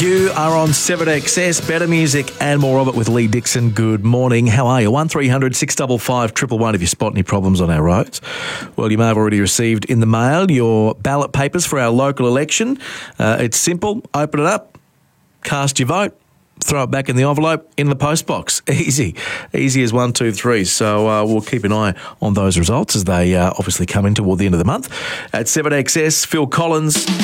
You are on 7XS, better music and more of it with Lee Dixon. Good morning. How are you? 1300 655 111 if you spot any problems on our roads. Well, you may have already received in the mail your ballot papers for our local election. It's simple. Open it up, cast your vote, throw it back in the envelope, in the postbox. Easy. Easy as 1, 2, 3. So we'll keep an eye on those results as they obviously come in toward the end of the month. At 7XS, Phil Collins.